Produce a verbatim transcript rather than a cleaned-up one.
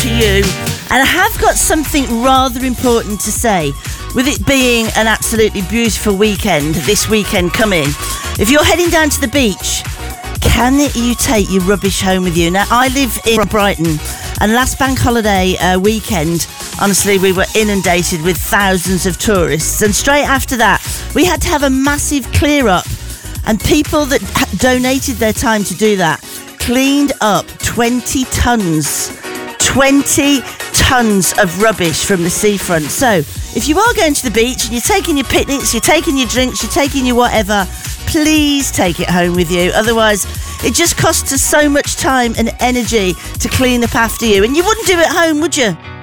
to you. And I have got something rather important to say. With it being an absolutely beautiful weekend, this weekend coming, if you're heading down to the beach, can you take your rubbish home with you? Now, I live in Brighton, and last bank holiday uh, weekend, honestly, we were inundated with thousands of tourists. And straight after that, we had to have a massive clear up. And people that ha- donated their time to do that cleaned up twenty tonnes, twenty tonnes of rubbish from the seafront. So, if you are going to the beach and you're taking your picnics, you're taking your drinks, you're taking your whatever, please take it home with you. Otherwise, it just costs us so much time and energy to clean up after you. And you wouldn't do it at home, would you?